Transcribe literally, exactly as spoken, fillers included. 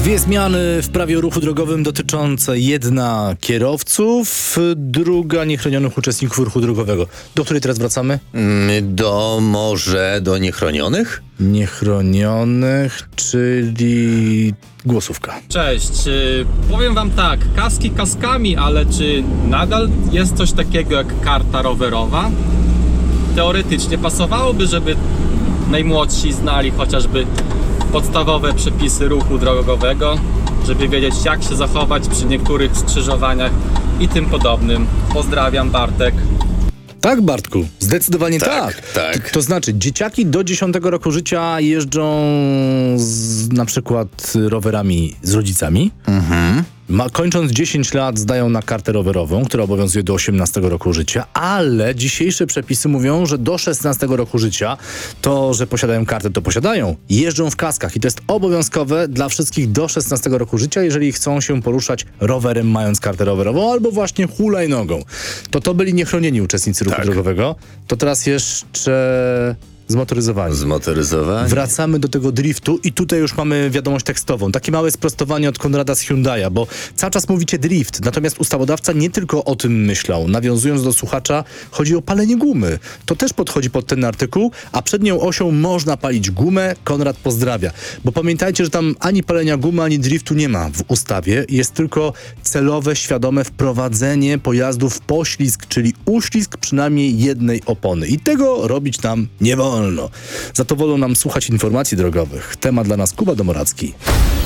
Dwie zmiany w prawie o ruchu drogowym dotyczące jedna kierowców, druga niechronionych uczestników ruchu drogowego. Do której teraz wracamy? Do może do niechronionych? Niechronionych, czyli głosówka. Cześć, y, powiem wam tak, kaski kaskami, ale czy nadal jest coś takiego jak karta rowerowa? Teoretycznie pasowałoby, żeby najmłodsi znali chociażby podstawowe przepisy ruchu drogowego, żeby wiedzieć, jak się zachować przy niektórych skrzyżowaniach i tym podobnym. Pozdrawiam, Bartek. Tak, Bartku, zdecydowanie Tak, tak. tak. To, to znaczy, dzieciaki do dziesiątego roku życia jeżdżą z, na przykład rowerami z rodzicami. Mhm. Ma, kończąc dziesięć lat zdają na kartę rowerową, która obowiązuje do osiemnastego roku życia, ale dzisiejsze przepisy mówią, że do szesnastego roku życia to, że posiadają kartę, to posiadają. Jeżdżą w kaskach i to jest obowiązkowe dla wszystkich do szesnastego roku życia, jeżeli chcą się poruszać rowerem, mając kartę rowerową, albo właśnie hulajnogą. To to byli niechronieni uczestnicy ruchu Tak. drogowego. To teraz jeszcze zmotoryzowani. Zmotoryzowani. Wracamy do tego driftu i tutaj już mamy wiadomość tekstową. Takie małe sprostowanie od Konrada z Hyundai'a, bo cały czas mówicie drift, natomiast ustawodawca nie tylko o tym myślał. Nawiązując do słuchacza, chodzi o palenie gumy. To też podchodzi pod ten artykuł, a przed nią osią można palić gumę. Konrad pozdrawia. Bo pamiętajcie, że tam ani palenia gumy, ani driftu nie ma w ustawie. Jest tylko celowe, świadome wprowadzenie pojazdu w poślizg, czyli uślizg przynajmniej jednej opony. I tego robić nam nie wolno. Za to wolą nam słuchać informacji drogowych. Temat dla nas Kuba Domoracki.